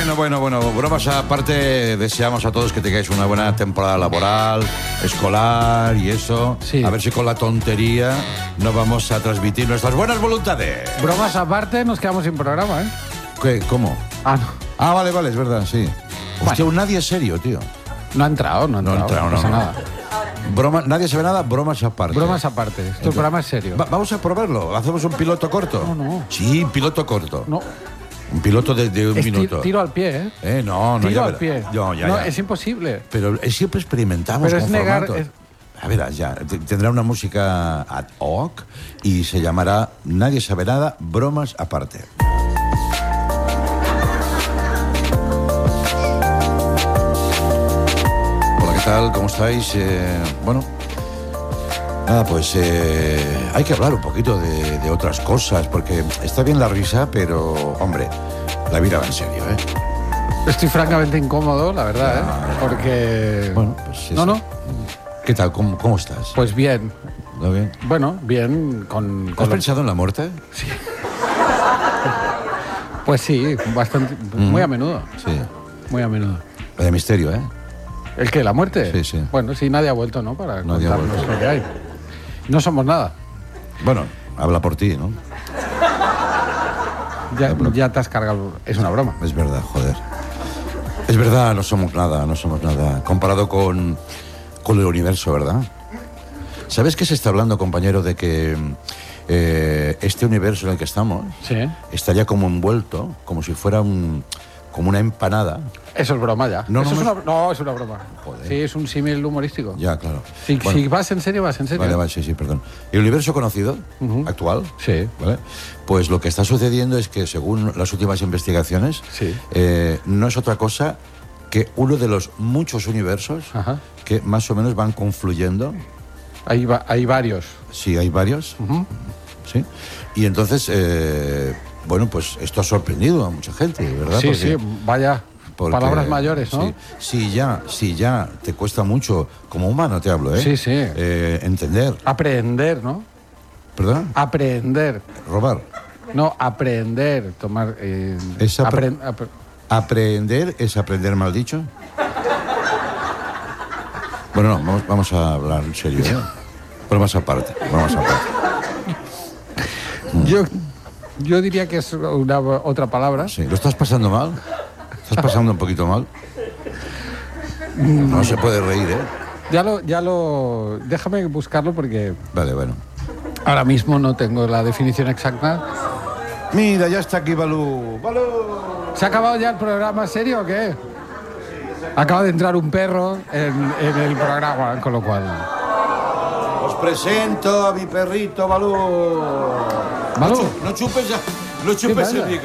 Bueno, bromas aparte, deseamos a todos que tengáis una buena temporada laboral, escolar y eso. Sí. A ver si con la tontería no vamos a transmitir nuestras buenas voluntades. Bromas aparte, nos quedamos sin programa, ¿eh? ¿Qué? ¿Cómo? Ah, no. Ah, vale, es verdad, sí. Hostia, nadie es serio, tío. No ha entrado. No pasa nada. Nadie sabe nada, bromas aparte. Bromas aparte. Este programa es serio. Vamos a probarlo. ¿Hacemos un piloto corto? No. Sí, un piloto corto. No. Un piloto de un minuto. Tiro al pie, ¿eh? No, Tiro ya al pie. No, es imposible. Pero siempre experimentamos Pero con es negar... formatos. A ver, ya, tendrá una música ad hoc y se llamará Nadie sabe nada, bromas aparte. Hola, ¿qué tal? ¿Cómo estáis? Nada, pues hay que hablar un poquito de otras cosas, porque está bien la risa, pero, hombre, la vida va en serio, ¿eh? Estoy francamente incómodo, la verdad, porque... Bueno, pues eso. No. ¿Qué tal? ¿Cómo estás? Pues bien. ¿No bien? Bueno, bien con ¿Has pensado en la muerte? Sí. Pues sí, bastante, muy a menudo. Sí. Muy a menudo. Vaya misterio, ¿eh? ¿El qué? ¿La muerte? Sí. Bueno, sí, nadie ha vuelto, ¿no? Para Nadie ha contarnos vuelto. lo que hay. No somos nada. Bueno, habla por ti, ¿no? Ya te has cargado. Es una broma. Es verdad, joder. Es verdad, no somos nada. Comparado con el universo, ¿verdad? ¿Sabes qué se está hablando, compañero, de que este universo en el que estamos Sí. estaría como envuelto, como si fuera como una empanada? Eso es broma ya. No, Eso no, es una broma. Joder. Sí, es un símil humorístico. Ya, claro. Si Bueno, vas en serio, vas en serio. Vale, sí, perdón. ¿El universo conocido, actual? Sí. ¿Vale? Pues lo que está sucediendo es que, según las últimas investigaciones, Sí. no es otra cosa que uno de los muchos universos Ajá. que más o menos van confluyendo. Hay varios. Sí, hay varios. Sí. Y entonces, bueno, pues esto ha sorprendido a mucha gente, ¿verdad? Sí, vaya. Palabras mayores, ¿no? Sí, si ya te cuesta mucho, como humano te hablo, ¿eh? Sí. Entender. Aprender, ¿no? ¿Perdón? Aprender. Robar. No, aprender. Tomar... ¿Aprender es aprender mal dicho? Bueno, no, vamos a hablar en serio, ¿eh? Bromas aparte. Yo diría que es otra palabra. Sí, ¿lo estás pasando mal? ¿Estás pasando un poquito mal? No se puede reír, ¿eh? Déjame buscarlo porque Vale, bueno. ahora mismo no tengo la definición exacta. Mira, ya está aquí Balú. ¡Balú! ¿Se ha acabado ya el programa serio o qué? Acaba de entrar un perro en el programa, con lo cual... Os presento a mi perrito Balú. Balú. No chupes ya. No chupes el micro.